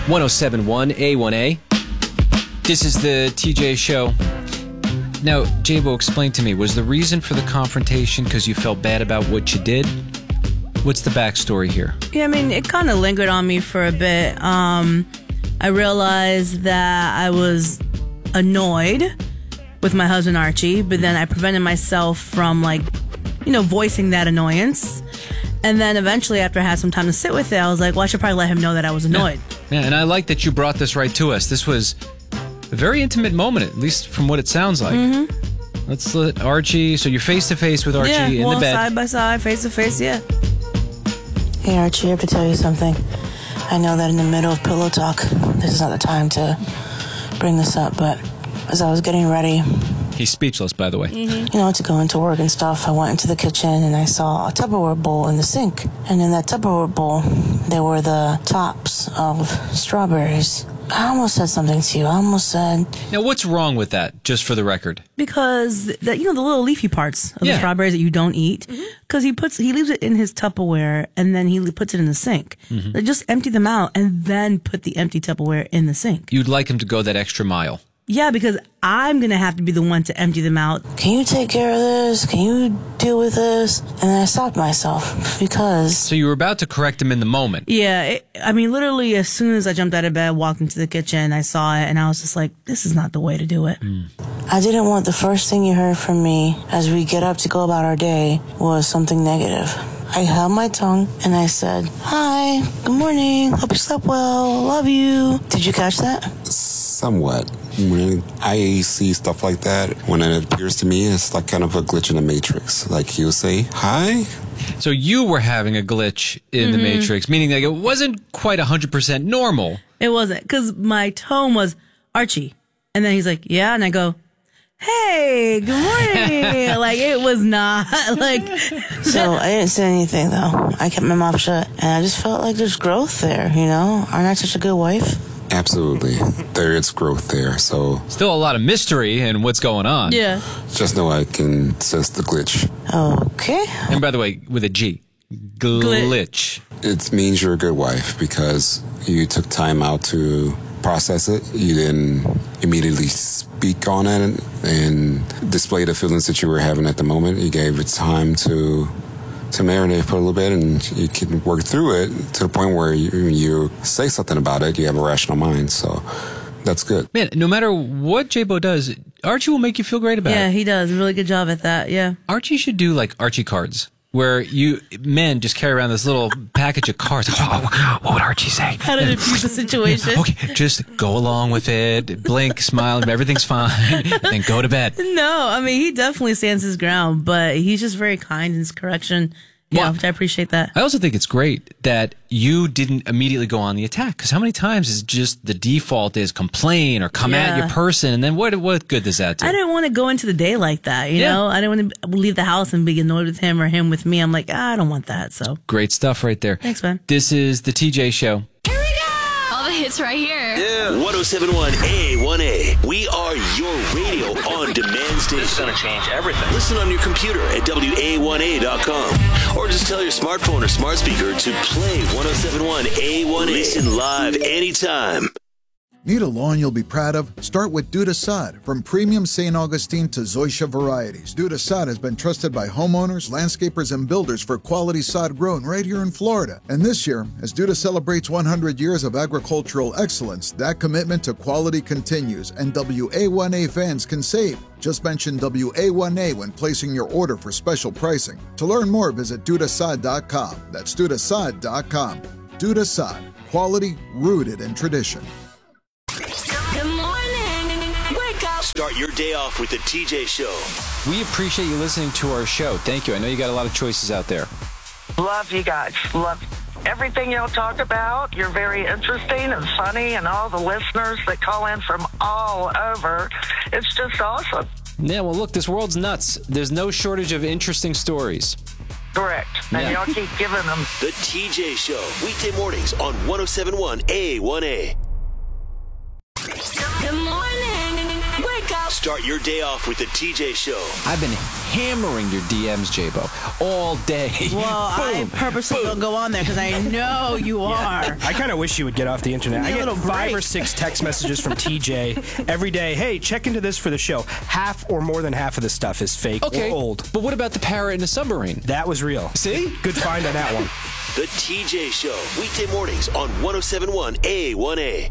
1071 A1A. This is the TJ Show. Now, Jabo, explain to me, was the reason for the confrontation because you felt bad about what you did? What's the backstory here? Yeah, I mean, it kind of lingered on me for a bit. I realized that I was annoyed with my husband, Archie, but then I prevented myself from, voicing that annoyance. And then eventually, after I had some time to sit with it, I was like, well, I should probably let him know that I was annoyed. Yeah, and I like that you brought this right to us. This was a very intimate moment, at least from what it sounds like. Mm-hmm. Let's let Archie... So you're face-to-face with Archie in the bed. Side by side, face-to-face, yeah. Hey, Archie, I have to tell you something. I know that in the middle of pillow talk, this is not the time to bring this up, but as I was getting ready... He's speechless, by the way. Mm-hmm. To go into work and stuff, I went into the kitchen and I saw a Tupperware bowl in the sink. And in that Tupperware bowl, there were the tops of strawberries. I almost said something to you. I almost said... Now, what's wrong with that, just for the record? Because, the little leafy parts of the strawberries that you don't eat, because he leaves it in his Tupperware and then he puts it in the sink. Mm-hmm. They just empty them out and then put the empty Tupperware in the sink. You'd like him to go that extra mile. Yeah, because I'm going to have to be the one to empty them out. Can you take care of this? Can you deal with this? And then I stopped myself because... So you were about to correct him in the moment. Yeah, literally as soon as I jumped out of bed, walked into the kitchen, I saw it, and I was just like, this is not the way to do it. I didn't want the first thing you heard from me as we get up to go about our day was something negative. I held my tongue and I said, hi, good morning, hope you slept well, love you. Did you catch that? Somewhat. When I see stuff like that, when it appears to me, it's like kind of a glitch in the Matrix. Like he'll say, hi. So you were having a glitch in the Matrix, meaning that it wasn't quite 100% normal. It wasn't, because my tone was, Archie. And then he's like, yeah, and I go, hey, good morning. It was not So I didn't say anything though. I kept my mouth shut and I just felt like there's growth there, Aren't I such a good wife? Absolutely. There is growth there, so... Still a lot of mystery in what's going on. Yeah. Just know I can sense the glitch. Okay. And by the way, with a G. Glitch. It means you're a good wife because you took time out to process it. You didn't immediately speak on it and display the feelings that you were having at the moment. You gave it time to marinate for a little bit, and you can work through it to the point where you say something about it. You have a rational mind, so that's good. Man, no matter what Jabo does, Archie will make you feel great about it. Yeah, he does a really good job at that, yeah. Archie should do Archie cards, where men just carry around this little package of cards. What would Archie say? How to diffuse the situation. Okay, just go along with it, blink, smile, everything's fine, and go to bed. No, he definitely stands his ground, but he's just very kind in his correction. Yeah, Well, which I appreciate that. I also think it's great that you didn't immediately go on the attack, because how many times is just the default is complain or come at your person, and then what good does that do? I didn't want to go into the day like that, you know? I didn't want to leave the house and be annoyed with him or him with me. I'm like, I don't want that, so. Great stuff right there. Thanks, man. This is the TJ Show. Here we go! All the hits right here. Yeah. 1071 A1A. We are your radio on demand station. This is going to change everything. Listen on your computer at WA1A.com. Or just tell your smartphone or smart speaker to play 1071 A1A. Listen live anytime. Need a lawn you'll be proud of? Start with Duda Sod. From premium St. Augustine to Zoysia varieties, Duda Sod has been trusted by homeowners, landscapers, and builders for quality sod grown right here in Florida. And this year, as Duda celebrates 100 years of agricultural excellence, that commitment to quality continues, and WA1A fans can save. Just mention WA1A when placing your order for special pricing. To learn more, visit dudasod.com. That's dudasod.com. Duda Sod. Quality rooted in tradition. Good morning. Wake up. Start your day off with the TJ Show. We appreciate you listening to our show. Thank you. I know you got a lot of choices out there. Love you guys. Love everything y'all talk about. You're very interesting and funny, and all the listeners that call in from all over. It's just awesome. Yeah, well, look, this world's nuts. There's no shortage of interesting stories. Correct. And y'all keep giving them. The TJ Show. Weekday mornings on 1071 A1A. Good morning. Wake up. Start your day off with the TJ Show. I've been hammering your DMs, J-Bo, all day. Well, I purposely don't go on there because I know you are. I kind of wish you would get off the internet. I get 5 or 6 text messages from TJ every day. Hey, check into this for the show. Half or more than half of the stuff is fake or old. But what about the parrot in the submarine? That was real. See? Good find on that one. The TJ Show, weekday mornings on 107.1 A1A.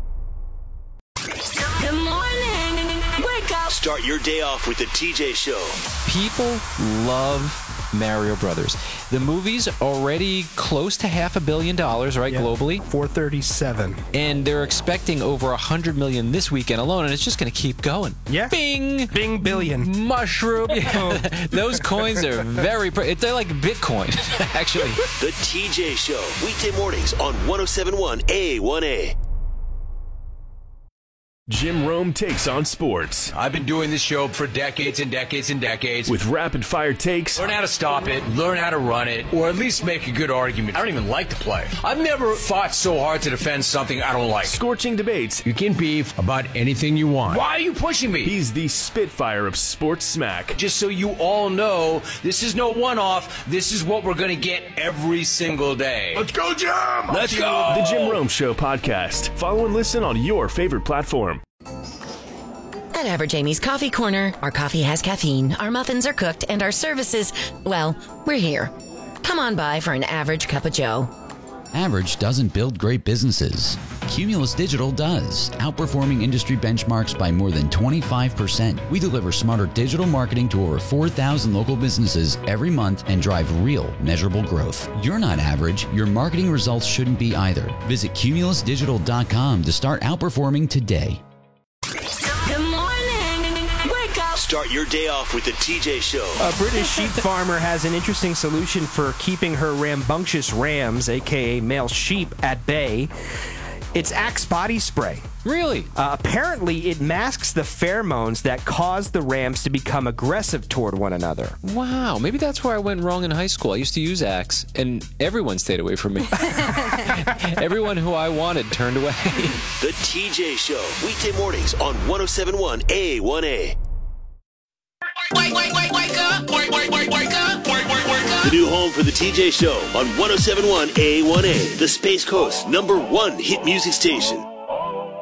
Good morning. Wake up. Start your day off with the TJ Show. People love Mario Brothers. The movie's already close to $500 million, right, globally? 437. And they're expecting over 100 million this weekend alone, and it's just going to keep going. Yeah. Bing! Bing billion. Mushroom. Those coins are very... They're like Bitcoin, actually. The TJ Show, weekday mornings on 107.1 A1A. Jim Rome takes on sports. I've been doing this show for decades and decades and decades. With rapid-fire takes. Learn how to stop it, learn how to run it, or at least make a good argument. I don't even like to play. I've never fought so hard to defend something I don't like. Scorching debates. You can beef about anything you want. Why are you pushing me? He's the Spitfire of sports smack. Just so you all know, this is no one-off. This is what we're going to get every single day. Let's go, Jim! Let's go! The Jim Rome Show podcast. Follow and listen on your favorite platform. At Average Amy's Coffee Corner, our coffee has caffeine, our muffins are cooked, and our services, well, we're here. Come on by for an average cup of joe. Average doesn't build great businesses. Cumulus Digital does, outperforming industry benchmarks by more than 25%. We deliver smarter digital marketing to over 4,000 local businesses every month and drive real, measurable growth. You're not average. Your marketing results shouldn't be either. Visit cumulusdigital.com to start outperforming today. Good morning. Wake up. Start your day off with the TJ Show. A British sheep farmer has an interesting solution for keeping her rambunctious rams, a.k.a. male sheep, at bay. It's Axe body spray. Really? Apparently, it masks the pheromones that cause the rams to become aggressive toward one another. Wow, maybe that's where I went wrong in high school. I used to use Axe, and everyone stayed away from me. Everyone who I wanted turned away. The TJ Show, weekday mornings on 107.1 A1A. Wake up. The new home for the TJ Show on 107.1 A1A, the Space Coast's #1 hit music station.